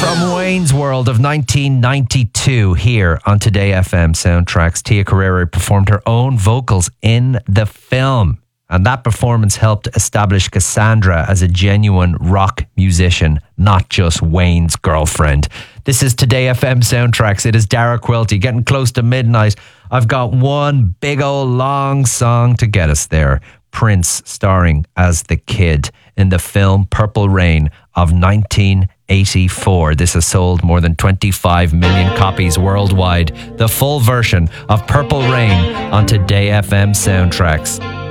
From Wayne's World of 1992 here on Today FM Soundtracks, Tia Carrere performed her own vocals in the film. And that performance helped establish Cassandra as a genuine rock musician, not just Wayne's girlfriend. This is Today FM Soundtracks. It is Dara Quilty, getting close to midnight. I've got one big old long song to get us there. Prince starring as the Kid in the film Purple Rain of 1984. This has sold more than 25 million copies worldwide. The full version of Purple Rain on Today FM Soundtracks.